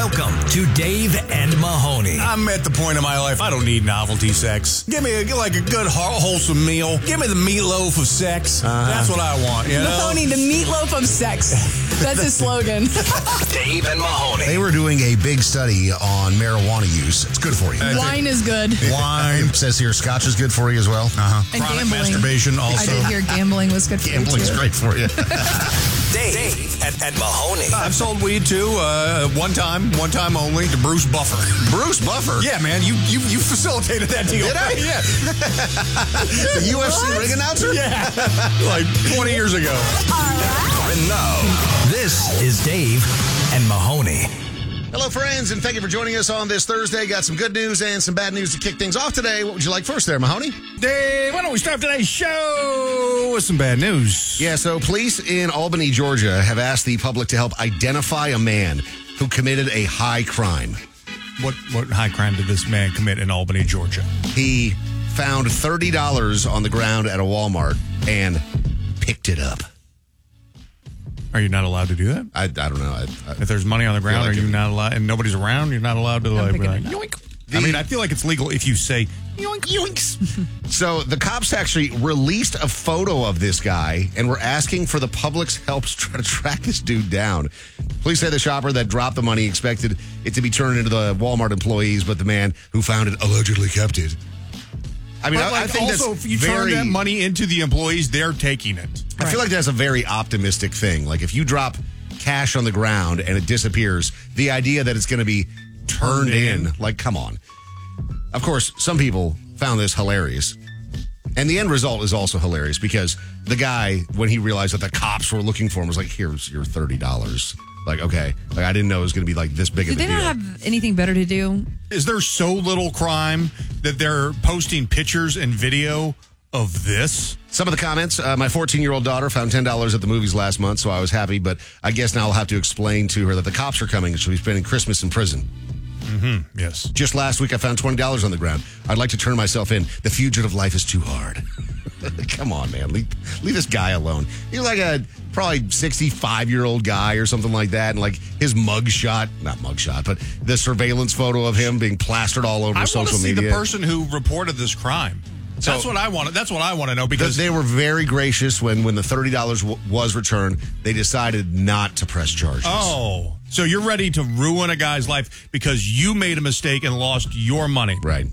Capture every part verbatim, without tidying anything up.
Welcome to Dave and Mahoney. I'm at the point in my life I don't need novelty sex. Give me a, like a good wholesome meal. Give me the meatloaf of sex. Uh-huh. That's what I want. You know? Mahoney, the meatloaf of sex. That's his slogan. Dave and Mahoney. They were doing a big study on marijuana use. It's good for you. Wine is good. Wine. It says here scotch is good for you as well. Uh-huh. And Chronic gambling. masturbation also. I did hear gambling was good for you, Gambling's too. great for you. Dave, Dave and, and Mahoney. I've sold weed too, uh, one time, one time only, to Bruce Buffer. Bruce Buffer? Yeah, man, you you you facilitated that deal. Did I? Yeah. The U F C ring announcer? Yeah, like twenty years ago. And now, this is Dave and Mahoney. Hello, friends, and thank you for joining us on this Thursday. Got some good news and some bad news to kick things off today. What would you like first there, Mahoney? Dave, why don't we start today's show with some bad news? Yeah, so police in Albany, Georgia have asked the public to help identify a man who committed a high crime. What what high crime did this man commit in Albany, Georgia? He found thirty dollars on the ground at a Walmart and picked it up. Are you not allowed to do that? I, I don't know. I, I, If there's money on the ground, like are you it- not allowed, and nobody's around, you're not allowed to like, be picking like it up. yoink. I mean, I feel like it's legal if you say yoink, yoinks. So the cops actually released a photo of this guy, and we're asking for the public's help to try to track this dude down. Police say the shopper that dropped the money expected it to be turned into the Walmart employees, but the man who found it allegedly kept it. I mean, But I, like, I think also, that's if you very, turn that money into the employees, they're taking it. I feel like that's a very optimistic thing. Like if you drop cash on the ground and it disappears, the idea that it's going to be turned in, in. like, come on. Of course, some people found this hilarious. And the end result is also hilarious because the guy, when he realized that the cops were looking for him, was like, here's your thirty dollars. Like, okay. Like, I didn't know it was going to be like this big Did of a they deal. not have anything better to do? Is there so little crime that they're posting pictures and video of this? Some of the comments, uh, my fourteen-year-old daughter found ten dollars at the movies last month, so I was happy, but I guess now I'll have to explain to her that the cops are coming and she'll be spending Christmas in prison. Mm-hmm. Yes. Just last week, I found twenty dollars on the ground. I'd like to turn myself in. The fugitive life is too hard. Come on, man. Leave, leave this guy alone. He's like a probably sixty-five-year-old guy or something like that, and like his mug shot, not mug shot, but the surveillance photo of him being plastered all over I want social to see media. the person who reported this crime. So- that's what I want. That's what I want to know Because because they were very gracious when, when the thirty dollars w- was returned. They decided not to press charges. oh, so you're ready to ruin a guy's life because you made a mistake and lost your money. Right.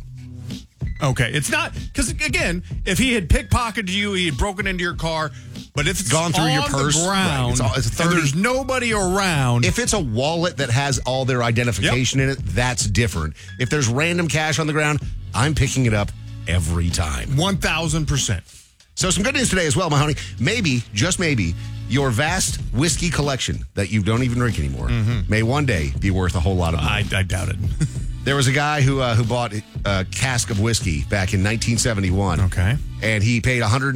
Okay, it's not because again, if he had pickpocketed you, he had broken into your car, but if it's Gone through on your purse, the right, ground, it's all- it's and thirty there's nobody around. If it's a wallet that has all their identification in it, that's different. If there's random cash on the ground, I'm picking it up every time. one thousand percent. So some good news today as well, Mahoney. Maybe, just maybe, your vast whiskey collection that you don't even drink anymore may one day be worth a whole lot of money. I, I doubt it. There was a guy who uh, who bought a cask of whiskey back in nineteen seventy-one. Okay. And he paid one hundred